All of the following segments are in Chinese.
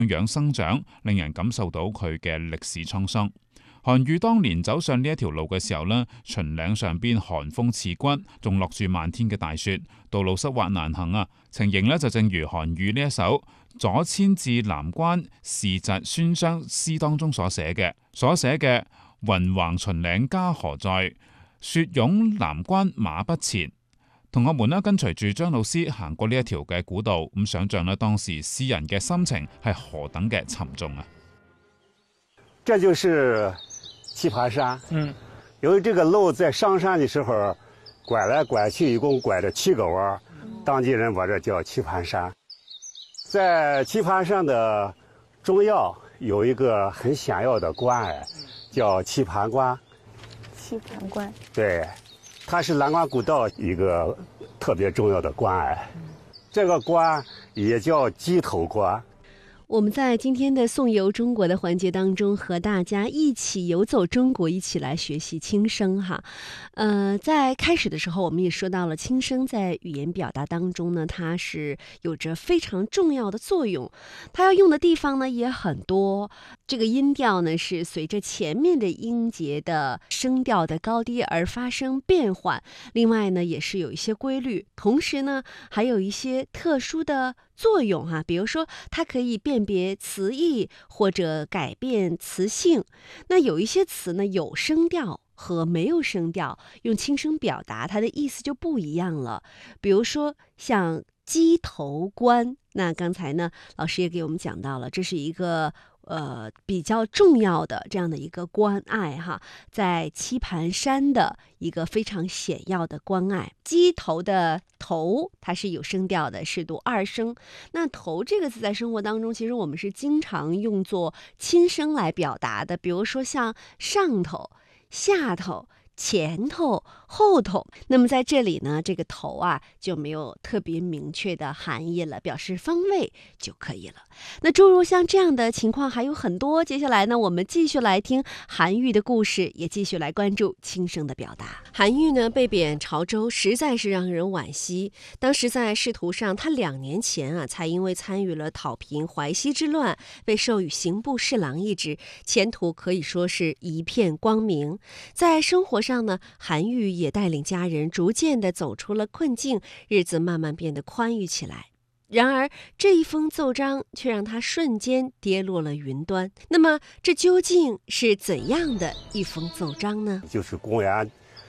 樣生長，令人感受到佢嘅歷史滄桑。韓愈當年走上呢一條路嘅時候呢，秦嶺上邊寒風刺骨，仲落住漫天嘅大雪，道路濕滑難行啊！情形呢就正如韓愈呢一首《左遷至南關士疾孫商詩》當中所寫嘅雲橫秦嶺家何在，雪擁南關馬不前。同學們呢跟隨住張老師行過呢一條嘅古道，咁想象呢當時詩人嘅心情係何等嘅沉重啊！ 這就是棋盤山。由於這個路在上山的時候拐來拐去，一共拐了7個彎，當地人把這叫棋盤山。在棋盤山的中央有一個很顯要的關隘，叫棋盤關。 棋盤關， 對，它是蘭關古道一個特別重要的關隘。這個關也叫雞頭關。 我們在今天的宋遊中國的環節當中，和大家一起遊走中國，一起來學習輕聲哈。在開始的時候，我們也說到了輕聲在語言表達當中呢，它是有着非常重要的作用。它要用的地方呢也很多，這個音調呢是隨着前面的音節的聲調的高低而發生變換。另外呢，也是有一些規律，同時呢還有一些特殊的作用哈，比如說它可以辨別詞義或者改變詞性。那有一些詞呢有聲調和沒有聲調，用輕聲表達它的意思就不一樣了。比如說像雞頭關，那剛才呢老師也給我們講到了，這是一個比較重要的這樣的一個關隘哈，在棋盤山的一個非常顯要的關隘。雞頭的頭它是有聲調的，是讀2聲。那頭這個字在生活當中，其實我們是經常用作親聲來表達的，比如說像上頭、下頭、前頭、後頭。那麼在這裏呢，這個頭啊就沒有特別明確的含義了，表示方位就可以了。那諸如像這樣的情況還有很多，接下來呢我們繼續來聽韓愈的故事，也繼續來關注輕聲的表達。韓愈呢被貶潮州，實在是讓人惋惜。當時在仕途上，他2年前啊才因為參與了討平淮西之亂，被授予刑部侍郎一職，前途可以說是一片光明。在生活上呢，韓愈也帶領家人逐漸地走出了困境，日子慢慢變得寬裕起來。然而這一封奏章卻讓他瞬間跌落了雲端。那麼這究竟是怎樣的一封奏章呢？ 就是公元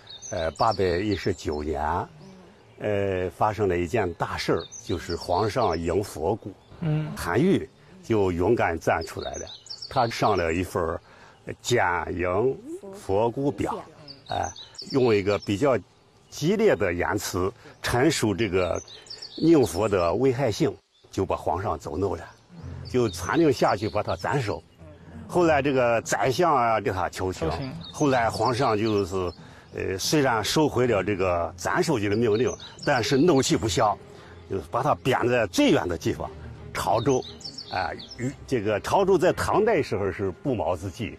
819年，發生了一件大事，就是皇上迎佛骨。韓愈就勇敢站出來了，他上了一份蹇迎佛骨表，用一個比較激烈的言辭陳述這個寧佛的危害性，就把皇上奏怒了，就傳令下去把他斬首。後來這個宰相啊給他求情，後來皇上就是雖然收回了這個斬首級的命令，但是怒氣不消，就把他貶在最遠的地方潮州。這個潮州在唐代時候是不毛之地。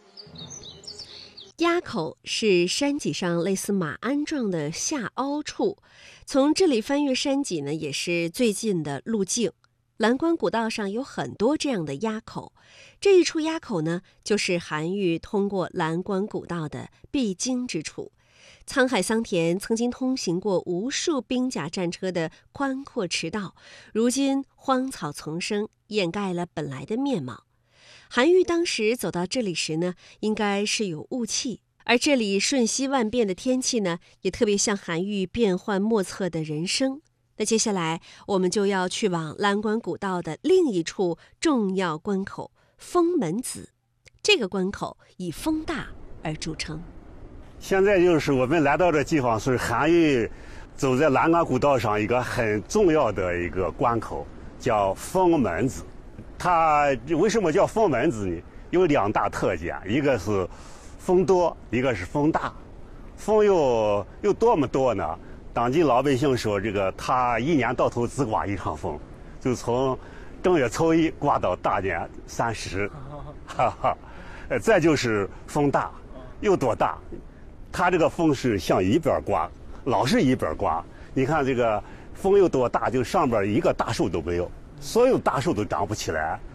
垭口是山脊上類似馬鞍狀的下凹處，從這裡翻越山脊呢，也是最近的路徑。蘭關古道上有很多這樣的垭口，這一處垭口呢，就是韓愈通過蘭關古道的必經之處。滄海桑田曾經通行過無數兵甲戰車的寬闊馳道，如今荒草叢生，掩蓋了本來的面貌。韓愈當時走到這裡時呢，應該是有霧氣，而這裡瞬息萬變的天氣呢，也特別像韓愈變幻莫測的人生。那接下來我們就要去往蘭關古道的另一處重要關口封門子，這個關口以風大而著稱。 現在就是我們來到這地方，是韓愈走在蘭關古道上一個很重要的一個關口，叫封門子。它為什麼叫封門子呢？有2大特點，一個是風多，一個是風大。風有多麼多呢？當地老百姓說，這個他1年到頭只刮1場風，就從正月初1刮到大年30。再就是風大，有多大？它這個風是向一邊刮，老是一邊刮。你看這個風有多大，就上邊一個大樹都沒有，所有大樹都長不起來。